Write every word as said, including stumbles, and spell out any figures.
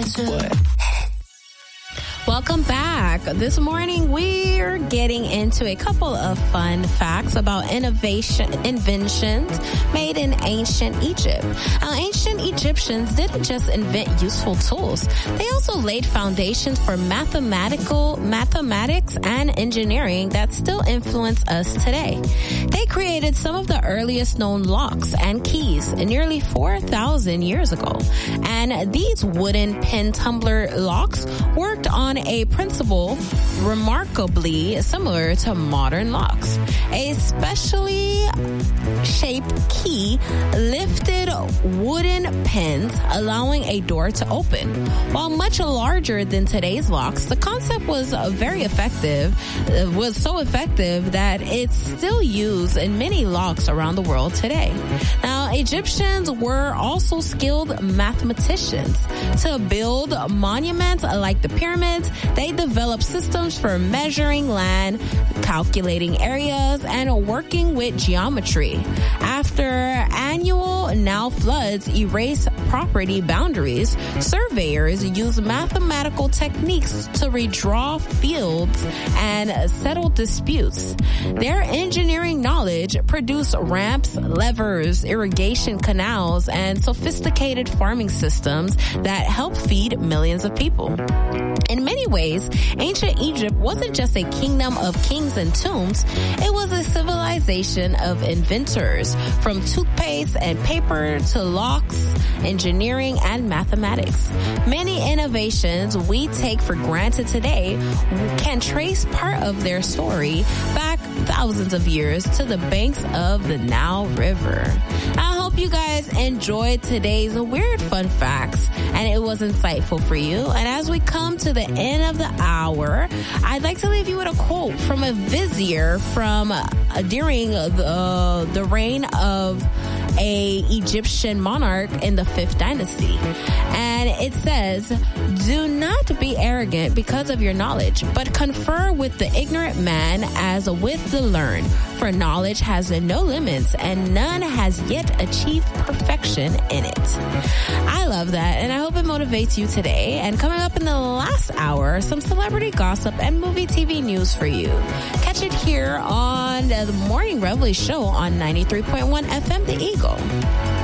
What? Welcome back. This morning, we're getting into a couple of fun facts about innovation, inventions made in ancient Egypt. Now, ancient Egyptians didn't just invent useful tools. They also laid foundations for mathematical, mathematics and engineering that still influence us today. They created some of the earliest known locks and keys nearly four thousand years ago. And these wooden pin tumbler locks worked on a principle remarkably similar to modern locks. A specially shaped key lifted wooden pins, allowing a door to open. While much larger than today's locks, the concept was very effective, was so effective that it's still used in many locks around the world today. Now, Egyptians were also skilled mathematicians. To build monuments like the pyramids, they developed systems for measuring land, calculating areas, and working with geometry. After annual now floods erase property boundaries, surveyors use mathematical techniques to redraw fields and settle disputes. Their engineering knowledge produced ramps, levers, irrigation canals, and sophisticated farming systems that help feed millions of people. In many ways, ancient Egypt wasn't just a kingdom of kings and tombs, it was a civilization of inventors, from toothpaste and paper to locks, engineering, and mathematics. Many innovations we take for granted today can trace part of their story back thousands of years to the banks of the Nile River. I hope you guys enjoyed today's weird fun facts and it was insightful for you. And as we come to the end of the hour, I'd like to leave you with a quote from a vizier from uh, during the, uh, the reign of a Egyptian monarch in the fifth dynasty. And it says, "Do not be arrogant because of your knowledge, but confer with the ignorant man as with the learned. For knowledge has no limits, and none has yet achieved perfection in it." I love that, and I hope it motivates you today. And coming up in the last hour, some celebrity gossip and movie T V news for you. Catch it here on the Morning Reveille Show on ninety-three point one F M The Eagle.